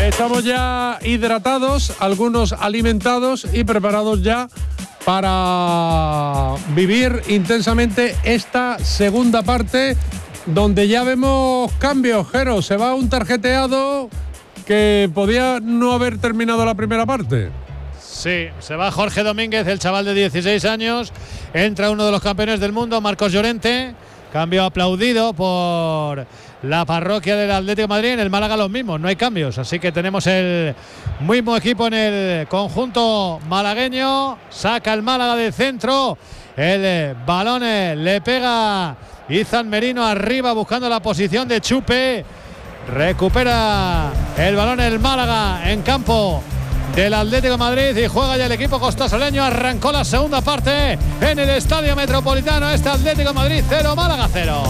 Estamos ya hidratados, algunos alimentados y preparados ya para vivir intensamente esta segunda parte, donde ya vemos cambios. Jero, se va un tarjeteado que podía no haber terminado la primera parte. Sí, se va Jorge Domínguez, el chaval de 16 años. Entra uno de los campeones del mundo, Marcos Llorente. Cambio aplaudido por la parroquia del Atlético de Madrid. En el Málaga los mismos, no hay cambios. Así que tenemos el mismo equipo en el conjunto malagueño. Saca el Málaga del centro. El balón le pega Izan Merino arriba buscando la posición de Chupe. Recupera el balón el Málaga en campo del Atlético de Madrid y juega ya el equipo costasoleño. Arrancó la segunda parte en el Estadio Metropolitano. Este Atlético de Madrid 0, Málaga 0.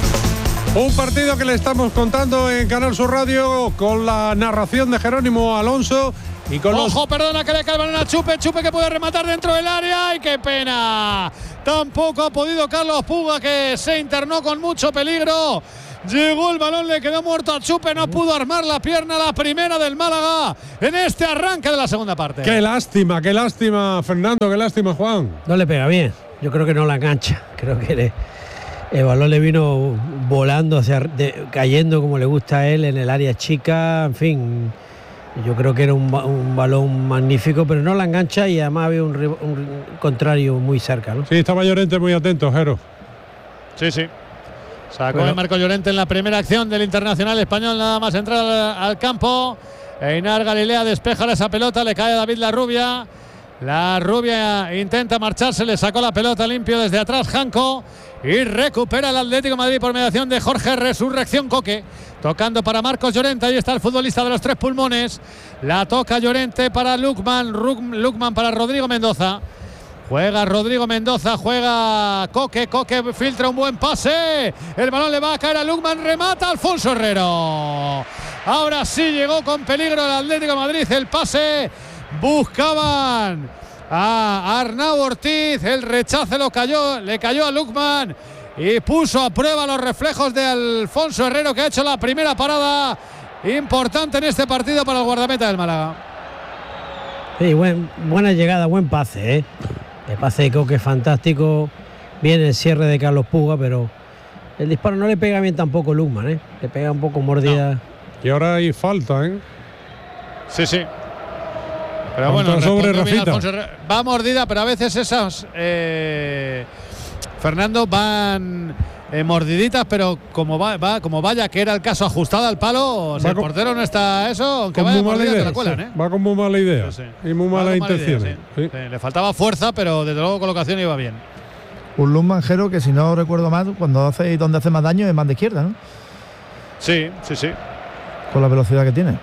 Un partido que le estamos contando en Canal Sur Radio con la narración de Jerónimo Alonso y con perdona, que le cae el balón a Chupe. Chupe que puede rematar dentro del área. ¡Ay, qué pena! Tampoco ha podido Carlos Puga, que se internó con mucho peligro. Llegó el balón, le quedó muerto a Chupe, no pudo armar la pierna, la primera del Málaga en este arranque de la segunda parte. Qué lástima, Fernando, qué lástima, Juan. No le pega bien, yo creo que no la engancha, creo que el balón le vino volando, cayendo como le gusta a él en el área chica, en fin. Yo creo que era un balón magnífico, pero no la engancha y además había un contrario muy cerca, ¿no? Sí, estaba Llorente muy atento, Jero. Sí. Sacó el Marco Llorente en la primera acción del internacional español, nada más entrar al campo. Einar Galilea despeja esa pelota, le cae a David Larrubia. Larrubia intenta marcharse, le sacó la pelota limpio desde atrás Janco y recupera el Atlético de Madrid por mediación de Jorge Resurrección Coque. Tocando para Marcos Llorente, ahí está el futbolista de los tres pulmones. La toca Llorente para Lukman para Rodrigo Mendoza. Juega Rodrigo Mendoza, juega Coque filtra un buen pase. El balón le va a caer a Lukman, remata Alfonso Herrero. Ahora sí llegó con peligro el Atlético de Madrid, el pase. Buscaban a Arnau Ortiz, el rechace le cayó a Lukman y puso a prueba los reflejos de Alfonso Herrero, que ha hecho la primera parada importante en este partido para el guardameta del Málaga. Sí, buena llegada, buen pase, El pase de Coque es fantástico. Viene el cierre de Carlos Puga, pero el disparo no le pega bien tampoco Lukman, Le pega un poco mordida. No. Y ahora hay falta, Sí. Pero bueno, sobre Rafita. Va mordida, pero a veces esas, Fernando, van mordiditas, pero como vaya que era el caso, ajustado al palo, si el portero no está eso, aunque vaya mordida te la cuelan, Va con muy mala idea y muy mala intención. Sí. Le faltaba fuerza, pero desde luego colocación iba bien. Un Lukman, Jero, que si no recuerdo mal, donde hace más daño es más de izquierda, ¿no? Sí. Con la velocidad que tiene.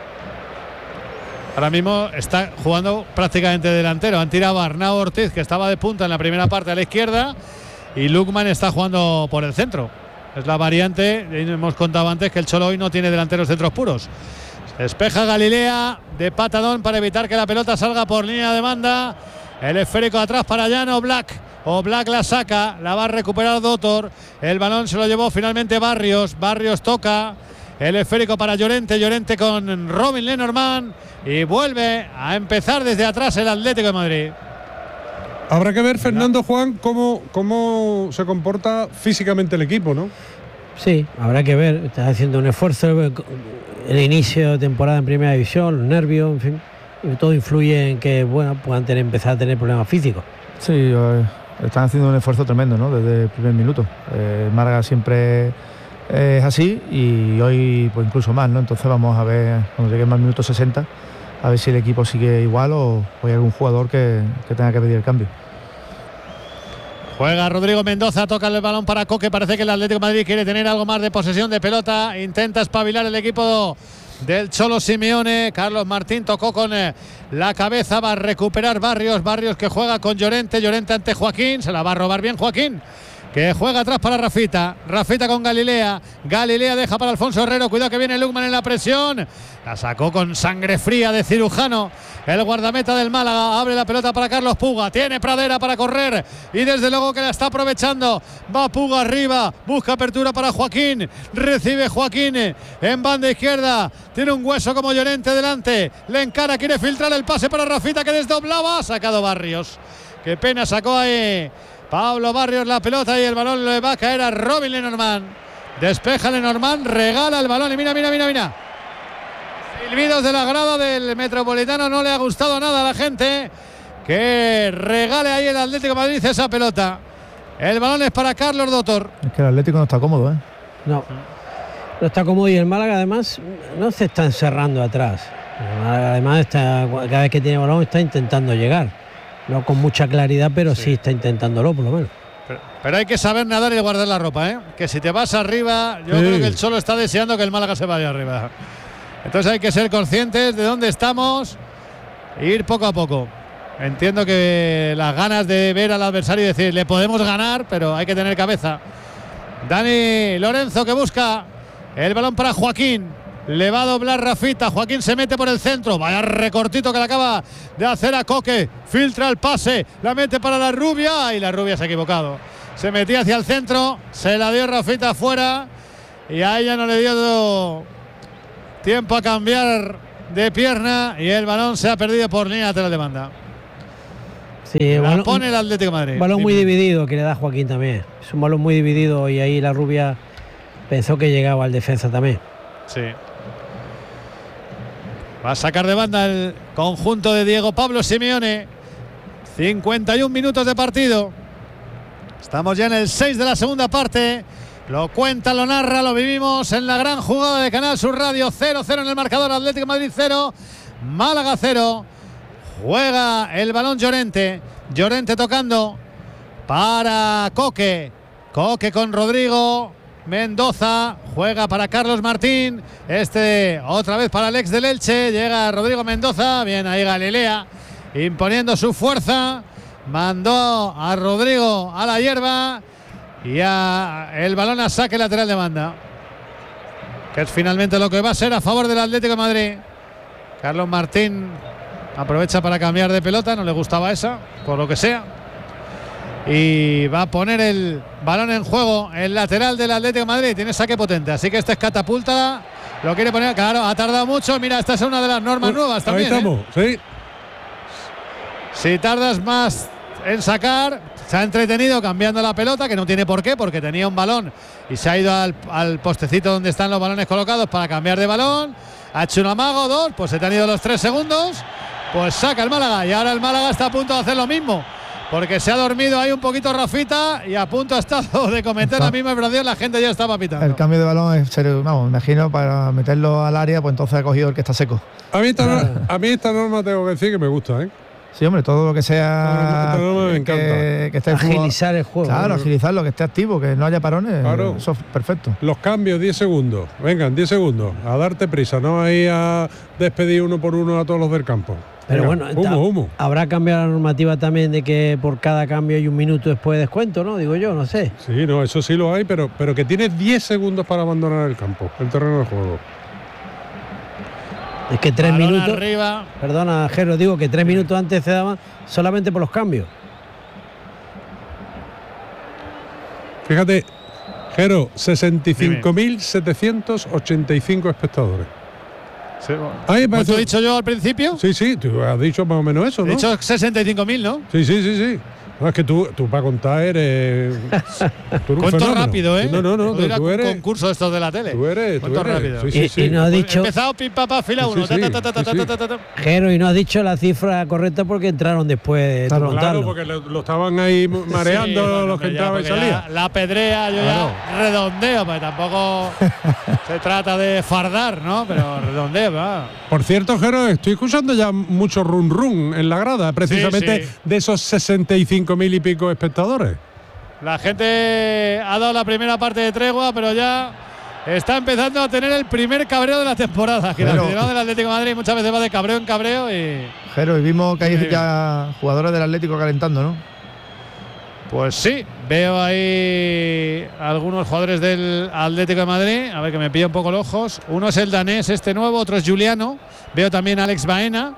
Ahora mismo está jugando prácticamente delantero. Han tirado a Arnau Ortiz, que estaba de punta en la primera parte a la izquierda, y Lukman está jugando por el centro. Es la variante. Hemos contado antes que el Cholo hoy no tiene delanteros centros puros. Despeja Galilea de patadón para evitar que la pelota salga por línea de banda. El esférico atrás para Jan Oblak. Oblak la saca, la va a recuperar Dotor. El balón se lo llevó finalmente Barrios. Barrios toca. El esférico para Llorente con Robin Lenormand. Y vuelve a empezar desde atrás el Atlético de Madrid. Habrá que ver, Fernando, Juan, cómo se comporta físicamente el equipo, ¿no? Sí, habrá que ver. Estás haciendo un esfuerzo. El inicio de temporada en primera división, los nervios, en fin. Todo influye en que puedan empezar a tener problemas físicos. Sí, están haciendo un esfuerzo tremendo, ¿no? Desde el primer minuto. Málaga siempre es así y hoy pues incluso más, ¿no? Entonces vamos a ver cuando lleguen más minutos 60, a ver si el equipo sigue igual o hay algún jugador que tenga que pedir el cambio. Juega Rodrigo Mendoza, toca el balón para Coque. Parece que el Atlético de Madrid quiere tener algo más de posesión de pelota. Intenta espabilar el equipo del Cholo Simeone. Carlos Martín tocó con la cabeza, va a recuperar Barrios que juega con Llorente ante Joaquín, se la va a robar bien Joaquín. que juega atrás para Rafita. Rafita con Galilea. Galilea deja para Alfonso Herrero. Cuidado que viene Lukman en la presión. La sacó con sangre fría de cirujano. El guardameta del Málaga. Abre la pelota para Carlos Puga. Tiene Pradera para correr. Y desde luego que la está aprovechando. Va Puga arriba. Busca apertura para Joaquín. Recibe Joaquín en banda izquierda. Tiene un hueso como Llorente delante. Le encara. Quiere filtrar el pase para Rafita que desdoblaba. Ha sacado Barrios. Qué pena sacó ahí Pablo Barrios la pelota y el balón le va a caer a Robin Lenormand. Despeja Lenormand, regala el balón y mira. Silbidos de la grada del Metropolitano, no le ha gustado nada a la gente que regale ahí el Atlético de Madrid esa pelota. El balón es para Carlos Doctor. Es que el Atlético no está cómodo, ¿eh? No está cómodo y el Málaga además no se está encerrando atrás. El Málaga además cada vez que tiene balón está intentando llegar. No con mucha claridad, pero sí está intentándolo por lo menos. Pero hay que saber nadar y guardar la ropa, ¿eh? Que si te vas arriba, yo creo que el Cholo está deseando que el Málaga se vaya arriba. Entonces hay que ser conscientes de dónde estamos e ir poco a poco. Entiendo que las ganas de ver al adversario y decir, le podemos ganar, pero hay que tener cabeza. Dani Lorenzo que busca el balón para Joaquín. Le va a doblar Rafita. Joaquín se mete por el centro. Vaya recortito que le acaba de hacer a Coque. Filtra el pase. La mete para la Rubia. Y la Rubia se ha equivocado. Se metía hacia el centro. Se la dio Rafita afuera. Y a ella no le dio tiempo a cambiar de pierna. Y el balón se ha perdido por línea lateral de banda. Sí, la pone el Atlético de Madrid. Un balón muy dividido que le da Joaquín también. Es un balón muy dividido. Y ahí la Rubia pensó que llegaba al defensa también. Sí. Va a sacar de banda el conjunto de Diego Pablo Simeone. 51 minutos de partido. Estamos ya en el 6 de la segunda parte. Lo cuenta, lo narra, lo vivimos en la gran jugada de Canal Sur Radio. 0-0 en el marcador. Atlético de Madrid 0, Málaga 0. Juega el balón Llorente. Llorente tocando para Coque. Coque con Rodrigo Mendoza, juega para Carlos Martín, otra vez para el ex del Elche, llega Rodrigo Mendoza, bien ahí Galilea, imponiendo su fuerza, mandó a Rodrigo a la hierba y el balón a saque lateral de banda, que es finalmente lo que va a ser a favor del Atlético de Madrid. Carlos Martín aprovecha para cambiar de pelota, no le gustaba esa, por lo que sea. Y va a poner el balón en juego el lateral del Atlético de Madrid. Tiene saque potente, así que este es catapulta. Lo quiere poner, claro, ha tardado mucho. Mira, esta es una de las normas nuevas también. Ahí estamos, sí. Si tardas más en sacar, se ha entretenido cambiando la pelota, que no tiene por qué, porque tenía un balón y se ha ido al postecito donde están los balones colocados para cambiar de balón. Ha hecho un amago, dos, pues se te han ido los 3 segundos. Pues saca el Málaga y ahora el Málaga está a punto de hacer lo mismo. Porque se ha dormido ahí un poquito Rafita y a punto ha estado de cometer la misma infracción. La gente ya estaba pitando. El cambio de balón es serio, vamos, imagino para meterlo al área, pues entonces ha cogido el que está seco. A mí esta norma tengo que decir que me gusta, ¿eh? Sí, hombre, todo lo que sea esta norma me encanta. que esté agilizar el juego. Claro, agilizarlo, que esté activo, que no haya parones. Claro. Eso es perfecto. Los cambios, 10 segundos. Vengan, 10 segundos. A darte prisa, no ahí a despedir uno por uno a todos los del campo. Pero venga, bueno, humo. habrá cambiado la normativa también de que por cada cambio hay 1 minuto después de descuento, ¿no? Digo yo, no sé. Sí, no, eso sí lo hay, pero que tienes 10 segundos para abandonar el campo, el terreno de juego. Es que 3 balón minutos. Arriba. Perdona, Jero, digo que 3 minutos antes se daban solamente por los cambios. Fíjate, Jero, 65.785 espectadores. Sí, ¿Cuánto he dicho yo al principio? Sí, tú has dicho más o menos eso, ¿no? He dicho 65.000, ¿no? Sí. No, es que tú para contar eres. Cuento rápido, ¿eh? No, tú eres. Un concurso de estos de la tele. Tú eres. rápido. Sí. Y no has dicho. Empezado pim pam fila 1. Jero, y no has dicho la cifra correcta porque entraron después de contarlo. Claro, porque lo estaban ahí mareando los que entraban y salían. La pedrea, yo ya redondeo, pero tampoco se trata de fardar, ¿no? Pero redondeo, va. Por cierto, Jero, estoy escuchando ya mucho run en la grada, precisamente de esos 65.000 y pico espectadores. La gente ha dado la primera parte de tregua, pero ya está empezando a tener el primer cabreo de la temporada. Que la aficionado del Atlético de Madrid muchas veces va de cabreo en cabreo y. Jero, y vimos que hay ya jugadores del Atlético calentando, ¿no? Pues sí, Veo ahí algunos jugadores del Atlético de Madrid. A ver, que me pilla un poco los ojos. Uno es el danés, este nuevo, otro es Giuliano. Veo también a Alex Baena.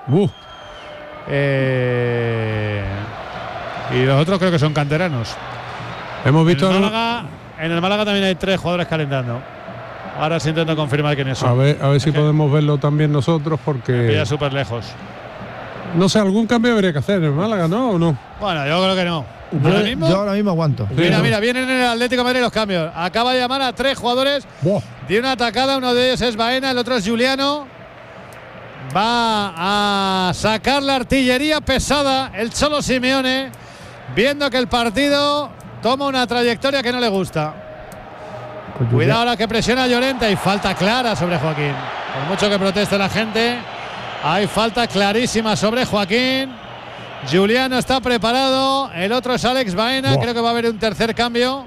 Y los otros creo que son canteranos. Hemos visto en el Málaga también hay 3 jugadores calentando. Ahora sí intento confirmar quiénes son. A ver si podemos verlo también nosotros, porque me pilla súper lejos. No sé, algún cambio habría que hacer en el Málaga, ¿no? ¿O no? Bueno, yo creo que no. Yo ahora mismo aguanto. Mira, vienen en el Atlético de Madrid los cambios. Acaba de llamar a 3 jugadores. Tiene una atacada, uno de ellos es Baena, el otro es Giuliano. Va a sacar la artillería pesada el Cholo Simeone, viendo que el partido toma una trayectoria que no le gusta. Cuidado ahora que presiona a Llorente y falta clara sobre Joaquín. Por mucho que proteste la gente, hay falta clarísima sobre Joaquín. Giuliano está preparado, el otro es Alex Baena. Creo que va a haber un tercer cambio.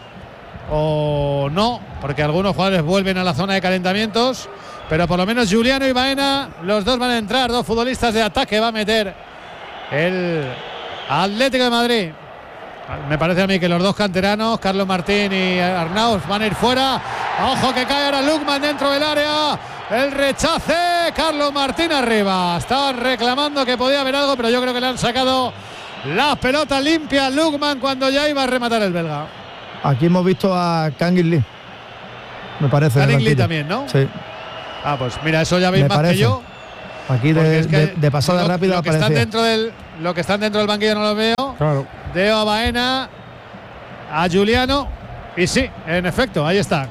O no, porque algunos jugadores vuelven a la zona de calentamientos. Pero por lo menos Giuliano y Baena, los dos van a entrar, 2 futbolistas de ataque va a meter el Atlético de Madrid. Me parece a mí que los 2 canteranos, Carlos Martín y Arnauz, van a ir fuera. Ojo que cae ahora Lukman dentro del área. El rechace, Carlos Martín arriba. Estaban reclamando que podía haber algo, pero yo creo que le han sacado la pelota limpia a Lukman cuando ya iba a rematar el belga. Aquí hemos visto a Kangin Lee, me parece. Kangin Lee también, ¿no? Sí. Ah, pues mira, eso ya veis más que yo. Aquí de pasada rápida lo que están dentro del banquillo no lo veo. Claro. Veo a Baena, a Giuliano. Y sí, en efecto, ahí está.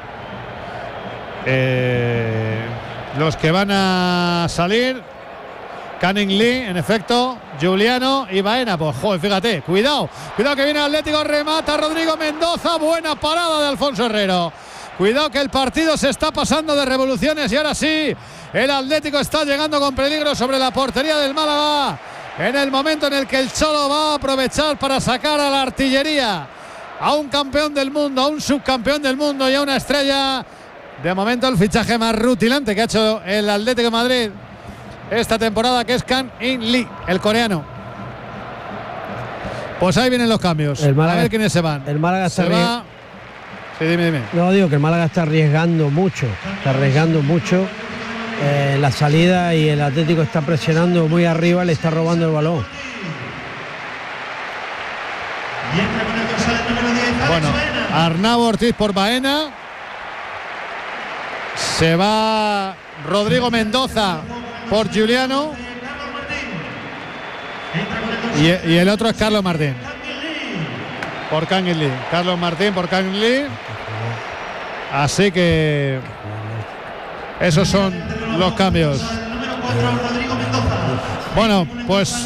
Los que van a salir, Kangin Lee, en efecto, Giuliano y Baena. Pues joder, fíjate, cuidado que viene Atlético, remata Rodrigo Mendoza, buena parada de Alfonso Herrero. Cuidado que el partido se está pasando de revoluciones y ahora sí, el Atlético está llegando con peligro sobre la portería del Málaga. En el momento en el que el Cholo va a aprovechar para sacar a la artillería, a un campeón del mundo, a un subcampeón del mundo y a una estrella. De momento el fichaje más rutilante que ha hecho el Atlético de Madrid esta temporada, que es Kangin Lee, el coreano. Pues ahí vienen los cambios. A ver quiénes se van. El Málaga se va. Sí, dime. No, digo que el Málaga está arriesgando mucho. La salida, y el Atlético está presionando muy arriba, le está robando el balón. Bueno, Arnau Ortiz por Baena. Se va Rodrigo Mendoza por Giuliano. Y el otro es Carlos Martín por Kangin Lee. Carlos Martín por Kangin Lee. Así que esos son los cambios. Bueno, pues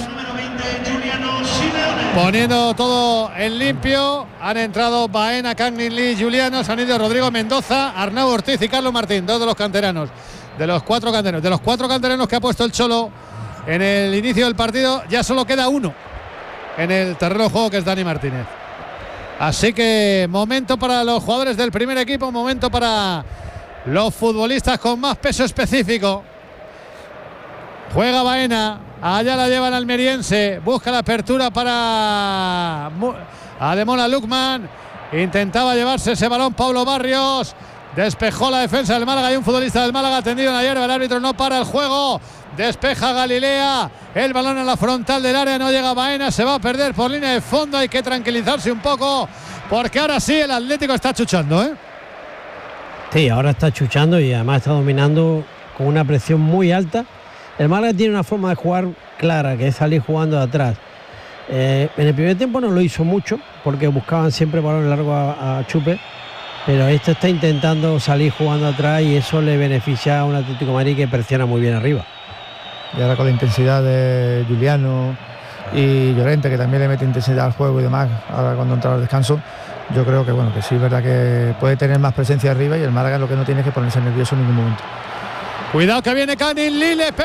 poniendo todo en limpio, han entrado Baena, Kangin Lee, Giuliano, se han ido Rodrigo Mendoza, Arnau Ortiz y Carlos Martín, 2 de los canteranos. De los 4 canteranos que ha puesto el Cholo en el inicio del partido, ya solo queda uno en el terreno de juego, que es Dani Martínez. Así que momento para los jugadores del primer equipo, momento para los futbolistas con más peso específico. Juega Baena, allá la lleva el almeriense, busca la apertura para Ademola Lukman, intentaba llevarse ese balón Pablo Barrios, despejó la defensa del Málaga y un futbolista del Málaga tendido en la hierba, el árbitro no para el juego, despeja Galilea, el balón en la frontal del área, no llega Baena, se va a perder por línea de fondo, hay que tranquilizarse un poco, porque ahora sí el Atlético está chuchando, ¿eh? Sí, ahora está chuchando y además está dominando con una presión muy alta. El Málaga tiene una forma de jugar clara, que es salir jugando de atrás. En el primer tiempo no lo hizo mucho, porque buscaban siempre balón largo a Chupe, pero este está intentando salir jugando atrás y eso le beneficia a un Atlético de Madrid que presiona muy bien arriba. Y ahora con la intensidad de Giuliano y Llorente, que también le mete intensidad al juego y demás, ahora cuando entra al descanso, yo creo que bueno, que sí es verdad que puede tener más presencia arriba, y el Málaga lo que no tiene es que ponerse nervioso en ningún momento. Cuidado que viene Kangin Lee, le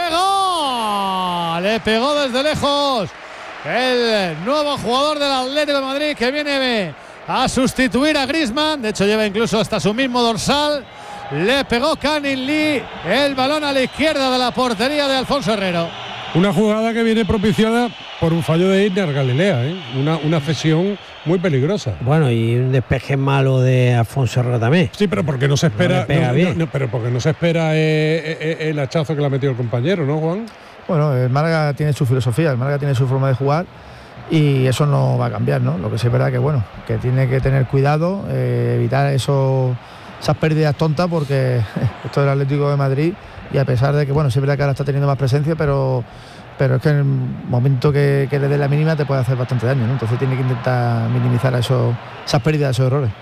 pegó desde lejos el nuevo jugador del Atlético de Madrid, que viene a sustituir a Griezmann, de hecho lleva incluso hasta su mismo dorsal. Le pegó Kangin Lee el balón a la izquierda de la portería de Alfonso Herrero. Una jugada que viene propiciada por un fallo de Einar Galilea, ¿eh? Una cesión muy peligrosa. Bueno, y un despeje malo de Alfonso Herrera también. Sí, pero porque no se espera. No le pega bien. Pero porque no se espera el hachazo que le ha metido el compañero, ¿no, Juan? Bueno, el Málaga tiene su filosofía, el Málaga tiene su forma de jugar y eso no va a cambiar, ¿no? Lo que sí es verdad que, bueno, que tiene que tener cuidado, evitar esas pérdidas tontas, porque esto es el Atlético de Madrid y a pesar de que, bueno, sí es verdad que ahora está teniendo más presencia, pero es que en el momento que le dé la mínima te puede hacer bastante daño, ¿no? Entonces tiene que intentar minimizar esas pérdidas, esos errores.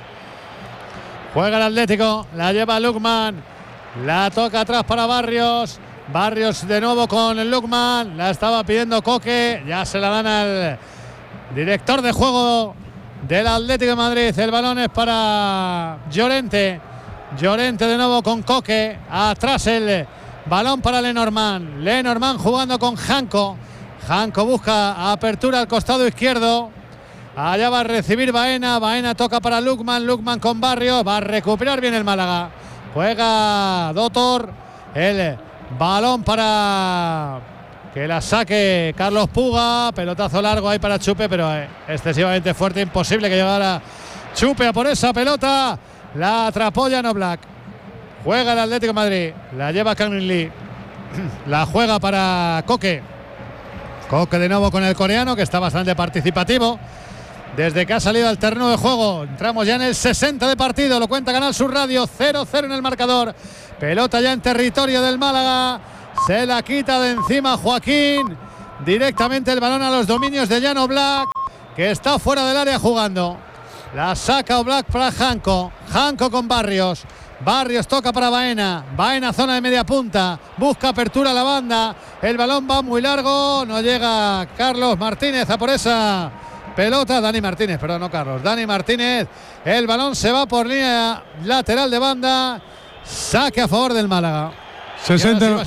Juega el Atlético, la lleva Lukman, la toca atrás para Barrios. Barrios de nuevo con el Lukman, la estaba pidiendo Coque, ya se la dan al director de juego del Atlético de Madrid. El balón es para Llorente. Llorente de nuevo con Coque, atrás el balón para Lenormand. Lenormand jugando con Janko. Janko busca apertura al costado izquierdo. Allá va a recibir Baena. Baena toca para Lukman. Lukman con Barrios. Va a recuperar bien el Málaga. Juega Dotor. El balón para que la saque Carlos Puga. Pelotazo largo ahí para Chupe, pero excesivamente fuerte. Imposible que llegara Chupe a por esa pelota. La atrapó Jan Oblak. Juega el Atlético de Madrid. La lleva Kang-in Lee. La juega para Coque. Coque de nuevo con el coreano, que está bastante participativo desde que ha salido al terreno de juego. Entramos ya en el 60 de partido. Lo cuenta Canal Sur Radio. 0-0 en el marcador. Pelota ya en territorio del Málaga. Se la quita de encima Joaquín. Directamente el balón a los dominios de Jan Oblak, que está fuera del área jugando. La saca Oblak para Janko. Janko con Barrios. Barrios toca para Baena. Baena zona de media punta. Busca apertura a la banda. El balón va muy largo. No llega Carlos Martínez a por esa pelota. Dani Martínez, perdón, no Carlos. Dani Martínez. El balón se va por línea lateral de banda. Saque a favor del Málaga. 60.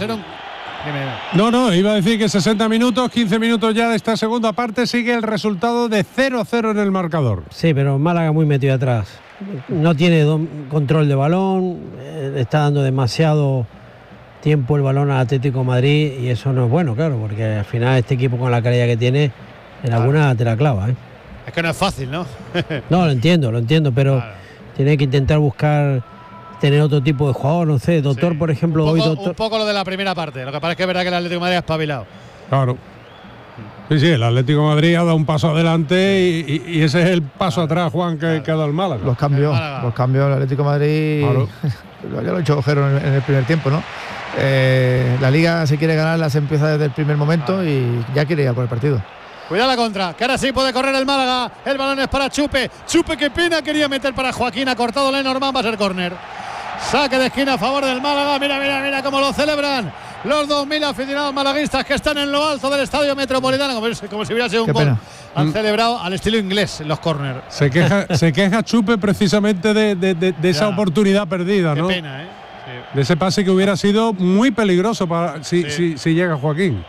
No, iba a decir que 60 minutos, 15 minutos ya de esta segunda parte, sigue el resultado de 0-0 en el marcador. Sí, pero Málaga muy metido atrás. No tiene control de balón, está dando demasiado tiempo el balón al Atlético de Madrid y eso no es bueno, claro, porque al final este equipo con la calidad que tiene, en alguna te la clava, ¿eh? Es que no es fácil, ¿no? No, lo entiendo, pero claro, tiene que intentar buscar tener otro tipo de jugador, no sé, Doctor, sí, por ejemplo. Un poco lo de la primera parte. Lo que pasa es que es verdad que el Atlético de Madrid ha espabilado. Claro. Sí, el Atlético de Madrid ha dado un paso adelante y ese es el paso atrás, Juan, que ha dado el Málaga. Los cambios del Atlético de Madrid, claro. Ya lo ha hecho Ojero en el primer tiempo, ¿no? La Liga se quiere ganar, se empieza desde el primer momento y ya quiere ir a por el partido. Cuidado la contra, que ahora sí puede correr el Málaga. El balón es para Chupe. Chupe, qué pena, quería meter para Joaquín. Ha cortado Lenormand, va a ser córner. Saque de esquina a favor del Málaga. Mira cómo lo celebran los 2.000 aficionados malaguistas que están en lo alto del Estadio Metropolitano, como si hubiera sido un gol. Han celebrado al estilo inglés en los córners. Se queja Chupe precisamente de esa oportunidad perdida, ¿no? Qué pena, ¿eh? Sí. De ese pase que hubiera sido muy peligroso para si llega Joaquín.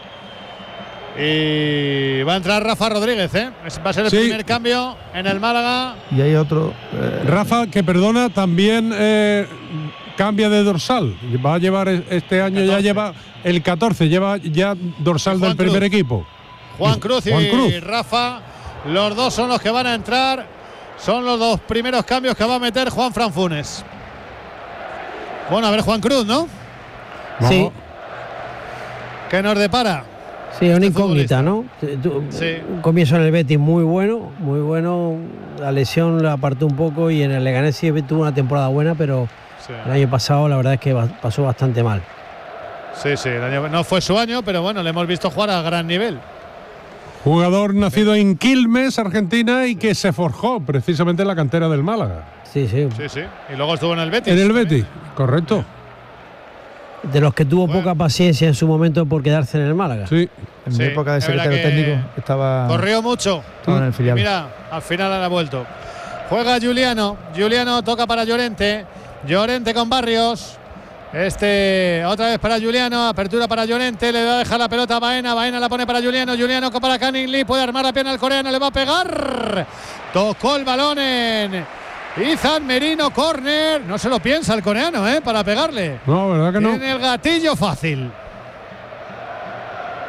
Y va a entrar Rafa Rodríguez, ¿eh? Va a ser el primer cambio en el Málaga. Y hay otro. Rafa, que perdona, también cambia de dorsal. Va a llevar este año, 14. Ya lleva el 14, lleva ya dorsal del primer equipo. Juan Cruz y Rafa, los dos son los que van a entrar. Son los dos primeros cambios que va a meter Juanfran Funes. Bueno, a ver Juan Cruz, ¿no? Sí. ¿Qué nos depara? Sí, una incógnita, ¿no? Un comienzo en el Betis muy bueno. La lesión la apartó un poco y en el Leganés sí tuvo una temporada buena, pero el año pasado la verdad es que pasó bastante mal. Sí, el año no fue su año, pero bueno, le hemos visto jugar a gran nivel. Jugador nacido en Quilmes, Argentina, y que se forjó precisamente en la cantera del Málaga. Sí. Y luego estuvo en el Betis. En el Betis, correcto. De los que tuvo poca paciencia en su momento por quedarse en el Málaga. Sí. En mi época de secretario técnico estaba. Corrió mucho. Estaba en el filial. Mira, al final ha vuelto. Juega Giuliano. Giuliano toca para Llorente. Llorente con Barrios. Otra vez para Giuliano. Apertura para Llorente. Le va a dejar la pelota a Baena. Baena la pone para Giuliano. Giuliano para Kang-in Lee. Puede armar la pierna al coreano. Le va a pegar. Tocó el balón en Izan Merino, córner. No se lo piensa el coreano, para pegarle. No, verdad que no. Tiene el gatillo fácil.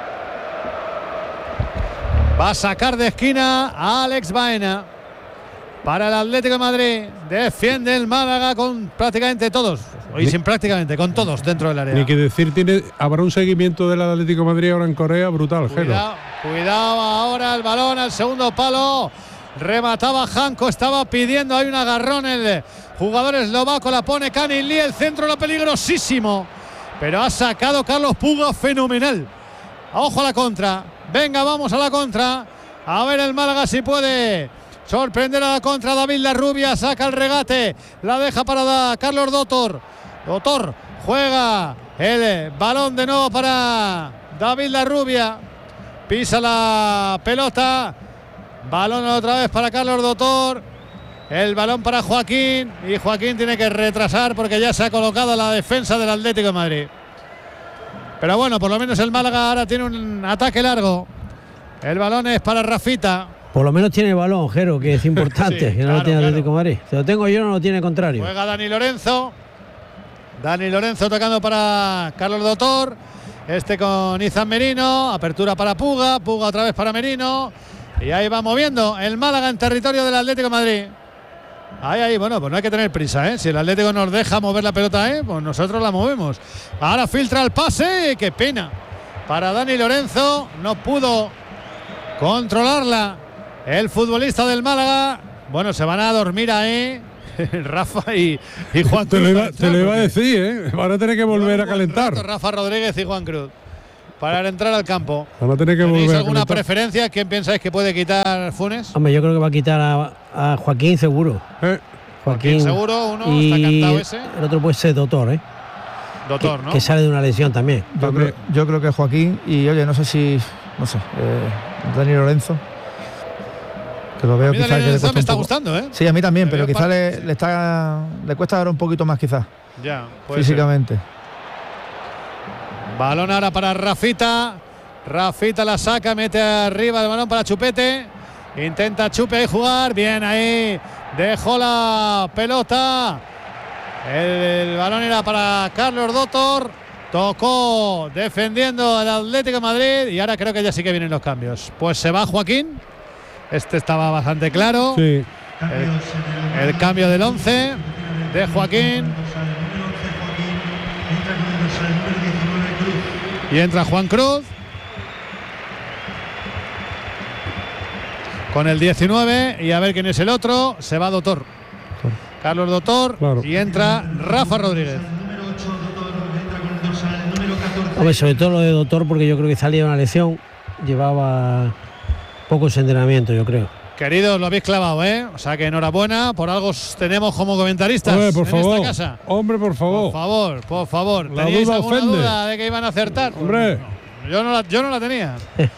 Va a sacar de esquina a Alex Baena. Para el Atlético de Madrid, defiende el Málaga con prácticamente todos, y sin prácticamente, con todos dentro del área. Ni que decir, habrá un seguimiento del Atlético de Madrid ahora en Corea brutal, Gelo. Cuidado ahora el balón al segundo palo. Remataba Janko, estaba pidiendo ahí un agarrón el jugador eslovaco, la pone Canin Lee, el centro era peligrosísimo, pero ha sacado Carlos Puga fenomenal. Ojo a la contra, venga, vamos a la contra, a ver el Málaga si puede sorprender a la contra. David Larrubia saca el regate, la deja para Carlos Dotor. Dotor juega el balón de nuevo para David Larrubia, pisa la pelota, balón otra vez para Carlos Dotor, el balón para Joaquín, y Joaquín tiene que retrasar porque ya se ha colocado la defensa del Atlético de Madrid. Pero bueno, por lo menos el Málaga ahora tiene un ataque largo. El balón es para Rafita. Por lo menos tiene el balón, Jero, que es importante, sí, que no lo tiene Atlético de Madrid. Si lo tengo yo, no lo tiene el contrario. Juega Dani Lorenzo. Dani Lorenzo tocando para Carlos Dotor. Con Izan Merino. Apertura para Puga. Puga otra vez para Merino. Y ahí va moviendo el Málaga en territorio del Atlético de Madrid. Ahí, bueno, pues no hay que tener prisa, ¿eh? Si el Atlético nos deja mover la pelota, pues nosotros la movemos. Ahora filtra el pase. ¡Qué pena! Para Dani Lorenzo. No pudo controlarla el futbolista del Málaga. Bueno, se van a dormir ahí Rafa y Juan Cruz. Te lo iba a decir, ¿eh? Van a tener que volver a calentar. Rafa Rodríguez y Juan Cruz para entrar al campo. Van a tener que volver a calentar. ¿Alguna preferencia? ¿Quién pensáis que puede quitar Funes? Hombre, yo creo que va a quitar a Joaquín seguro. Joaquín seguro, uno, y está cantado ese. El otro puede ser Dotor, ¿eh? Dotor, ¿no? Que sale de una lesión también. Yo creo que Joaquín y, oye, no sé, Dani Lorenzo. Que lo veo, quizás que me está gustando, ¿eh? Sí, a mí también, pero quizás le cuesta ahora un poquito más, quizás. Ya, físicamente. Ser. Balón ahora para Rafita. Rafita la saca, mete arriba el balón para Chupete. Intenta Chupe ahí jugar. Bien ahí. Dejó la pelota. El balón era para Carlos Dotor. Tocó defendiendo el Atlético de Madrid. Y ahora creo que ya sí que vienen los cambios. Pues se va Joaquín. Estaba bastante claro. Sí. El cambio del 11 de Joaquín. Y entra Juan Cruz con el 19. Y a ver quién es el otro. Se va Dotor. Carlos Dotor. Claro. Y entra Rafa Rodríguez. Hombre, sobre todo lo de Dotor, porque yo creo que salía una lesión. Llevaba pocos entrenamientos, yo creo. Queridos, lo habéis clavado, ¿eh? O sea que enhorabuena, por algo tenemos como comentaristas. Hombre, por favor. Esta casa. Hombre, por favor. Por favor. La ¿Teníais duda alguna ofende. duda de que iban a acertar? Hombre. No, yo no la tenía.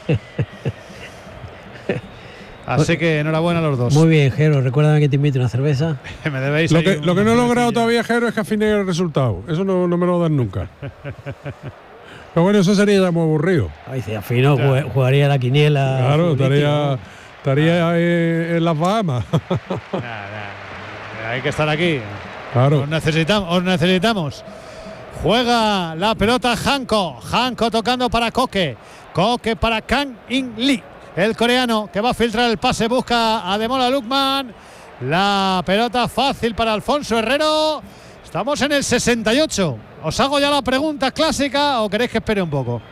Así que enhorabuena a los dos. Muy bien, Jero, recuérdame que te invito una cerveza. Me debéis lo que no he logrado todavía, Jero, es que afine el resultado. Eso no me lo dan nunca. Pero bueno, eso sería ya muy aburrido. Ay, si afino, jugaría la quiniela. Claro, estaría en las Bahamas. Hay que estar aquí. Claro. Os necesitamos. Juega la pelota Janko tocando para Koke para Kang In Lee, el coreano, que va a filtrar el pase, busca a Demola Lukman. La pelota fácil para Alfonso Herrero. Estamos en el 68. ¿Os hago ya la pregunta clásica o queréis que espere un poco?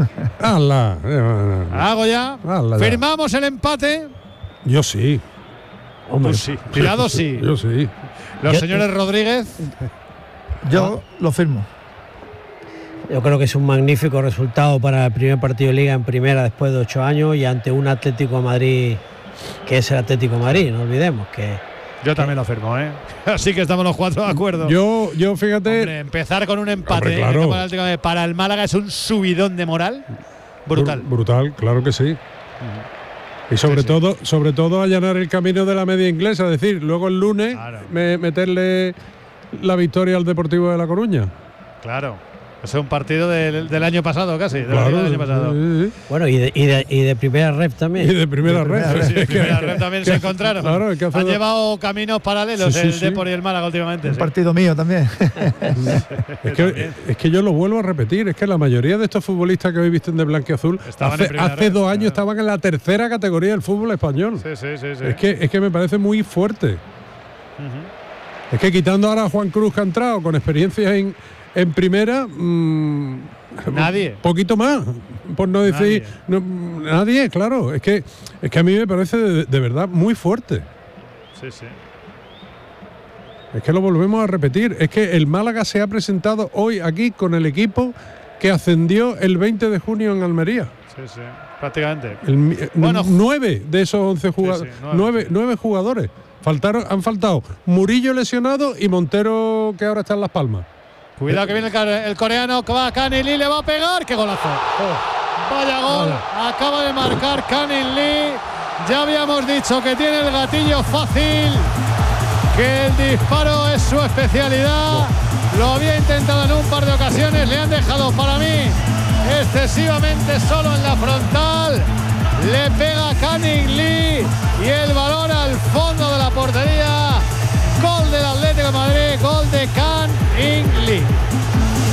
Hago ya. ¿Firmamos el empate? Yo sí. Hombre, sí. Tirado sí. Yo sí. Los señores Rodríguez. Yo lo firmo. Yo creo que es un magnífico resultado para el primer partido de Liga en primera después de 8 años y ante un Atlético de Madrid que es el Atlético de Madrid, no olvidemos que... Yo también lo firmo, ¿eh? Así que estamos los cuatro de acuerdo. Yo fíjate... Hombre, empezar con un empate, hombre, claro, para el Málaga es un subidón de moral brutal. Brutal, claro que sí. Y sobre todo allanar el camino de la media inglesa, es decir, luego el lunes meterle la victoria al Deportivo de La Coruña. Claro. Es un partido del año pasado casi. Claro, del año pasado. sí. Bueno, y de primera ref también. Y de primera red. Sí, en primera red también se encontraron. Claro, es que Han llevado caminos paralelos el Depor y el Málaga últimamente. Un partido mío también. Es que yo lo vuelvo a repetir, es que la mayoría de estos futbolistas que hoy visten de blanquiazul hace 2 años estaban en la tercera categoría del fútbol español. Sí. Es que me parece muy fuerte. Es que quitando ahora a Juan Cruz, que ha entrado con experiencia en primera, nadie. Poquito más, por no decir nadie, claro. Es que a mí me parece de verdad muy fuerte. Sí. Es que lo volvemos a repetir. Es que el Málaga se ha presentado hoy aquí con el equipo que ascendió el 20 de junio en Almería. Sí, prácticamente. 9 de esos 11 jugadores. Sí, 9 jugadores. Han faltado Murillo lesionado y Montero, que ahora está en Las Palmas. Cuidado que viene el coreano, que va Canin Lee, le va a pegar. ¡Qué golazo! Vaya gol. Acaba de marcar Canin Lee. Ya habíamos dicho que tiene el gatillo fácil, que el disparo es su especialidad. Lo había intentado en un par de ocasiones, le han dejado para mí excesivamente solo en la frontal. Le pega Canin Lee y el balón al fondo de la portería. Gol del Atlético de Madrid, gol de Canin Lee.